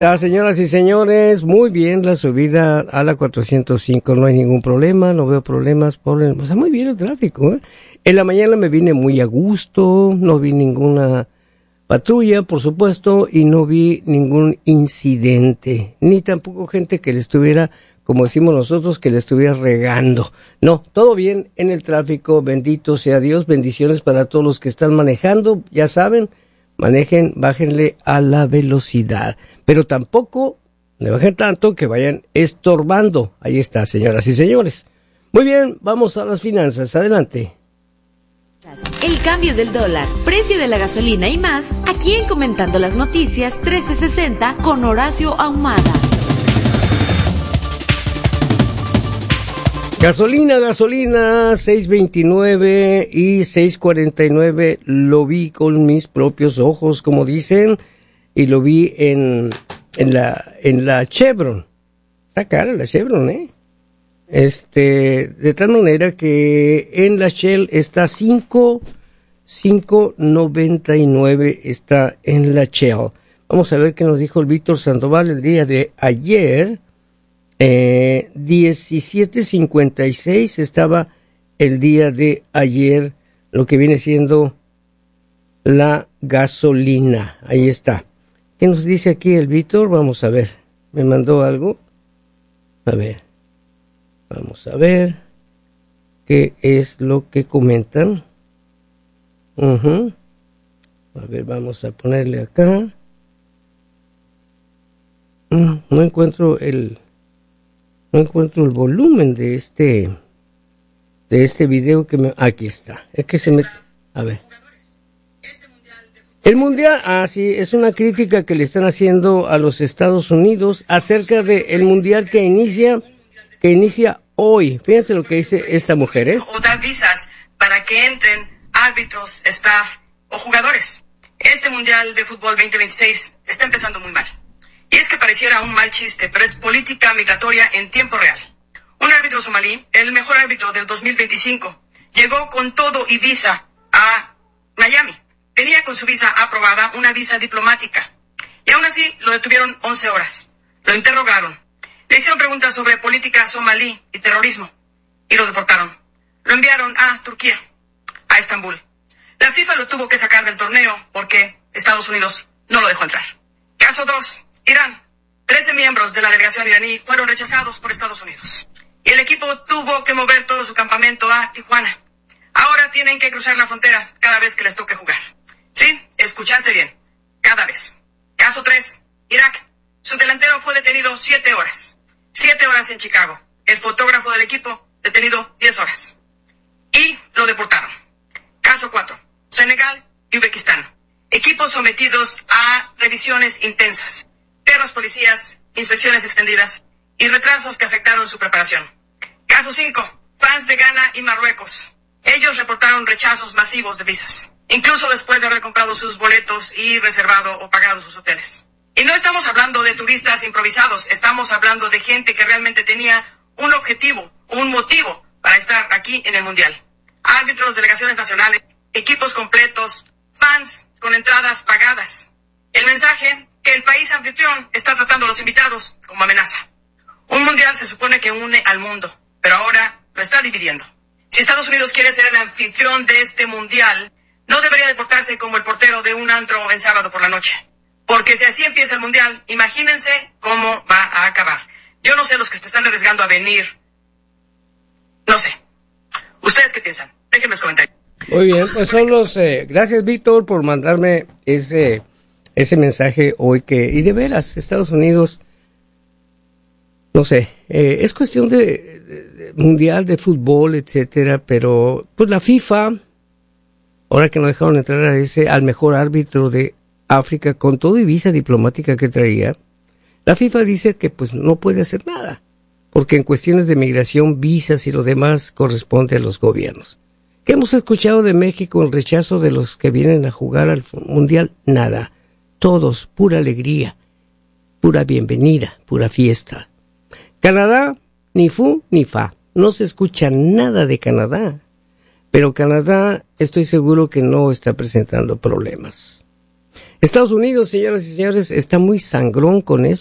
Señoras y señores, muy bien la subida a la 405, no hay ningún problema, no veo problemas o sea, muy bien el tráfico, ¿eh? En la mañana me vine muy a gusto, no vi ninguna patrulla, por supuesto, y no vi ningún incidente, ni tampoco gente que le estuviera, como decimos nosotros, que le estuviera regando. No, todo bien en el tráfico, bendito sea Dios, bendiciones para todos los que están manejando, ya saben, manejen, bájenle a la velocidad, pero tampoco le bajen tanto que vayan estorbando. Ahí está, señoras y señores. Muy bien, vamos a las finanzas, adelante. El cambio del dólar, precio de la gasolina y más, aquí en Comentando las Noticias 1360 con Horacio Ahumada. Gasolina, 6.29 y 6.49, lo vi con mis propios ojos, como dicen, y lo vi en la Chevron. Está cara la Chevron, de tal manera que en la Shell está 5.99 está en la Shell. Vamos a ver qué nos dijo el Víctor Sandoval el día de ayer. 17.56 estaba el día de ayer, lo que viene siendo la gasolina. Ahí está. ¿Qué nos dice aquí el Víctor? Vamos a ver. ¿Me mandó algo? A ver. Vamos a ver. ¿Qué es lo que comentan? A ver, vamos a ponerle acá. No encuentro el volumen de este video que aquí está. Es que se me, a ver. El mundial, sí, es una crítica que le están haciendo a los Estados Unidos acerca del mundial que inicia hoy. Fíjense lo que dice esta mujer, O dar visas para que entren árbitros, staff o jugadores. Este mundial de fútbol 2026 está empezando muy mal. Y es que pareciera un mal chiste, pero es política migratoria en tiempo real. Un árbitro somalí, el mejor árbitro del 2025, llegó con todo y visa a Miami. Venía con su visa aprobada, una visa diplomática. Y aún así lo detuvieron 11 horas. Lo interrogaron. Le hicieron preguntas sobre política somalí y terrorismo. Y lo deportaron. Lo enviaron a Turquía, a Estambul. La FIFA lo tuvo que sacar del torneo porque Estados Unidos no lo dejó entrar. Caso 2. Irán. 13 miembros de la delegación iraní fueron rechazados por Estados Unidos. Y el equipo tuvo que mover todo su campamento a Tijuana. Ahora tienen que cruzar la frontera cada vez que les toque jugar. Sí, escuchaste bien. Cada vez. Caso 3. Irak. Su delantero fue detenido 7 horas. 7 horas en Chicago. El fotógrafo del equipo detenido 10 horas. Y lo deportaron. Caso 4. Senegal y Uzbekistán. Equipos sometidos a revisiones intensas. Perros policías, inspecciones extendidas y retrasos que afectaron su preparación. Caso 5. Fans de Ghana y Marruecos. Ellos reportaron rechazos masivos de visas, incluso después de haber comprado sus boletos y reservado o pagado sus hoteles. Y no estamos hablando de turistas improvisados, estamos hablando de gente que realmente tenía un objetivo, un motivo para estar aquí en el Mundial. Árbitros, delegaciones nacionales, equipos completos, fans con entradas pagadas. El mensaje: que el país anfitrión está tratando a los invitados como amenaza. Un mundial se supone que une al mundo, pero ahora lo está dividiendo. Si Estados Unidos quiere ser el anfitrión de este mundial, no debería deportarse como el portero de un antro en sábado por la noche. Porque si así empieza el mundial, imagínense cómo va a acabar. Yo no sé los que se están arriesgando a venir. No sé. ¿Ustedes qué piensan? Déjenme los comentarios. Muy bien, pues son los... gracias, Víctor, por mandarme ese mensaje hoy y de veras, Estados Unidos, no sé, es cuestión de mundial, de fútbol, etcétera, pero pues la FIFA, ahora que no dejaron entrar al mejor árbitro de África con todo y visa diplomática que traía, la FIFA dice que pues no puede hacer nada, porque en cuestiones de migración, visas y lo demás corresponde a los gobiernos. ¿Qué hemos escuchado de México, el rechazo de los que vienen a jugar al mundial? Nada. Todos, pura alegría, pura bienvenida, pura fiesta. Canadá, ni fu ni fa. No se escucha nada de Canadá. Pero Canadá, estoy seguro que no está presentando problemas. Estados Unidos, señoras y señores, está muy sangrón con eso.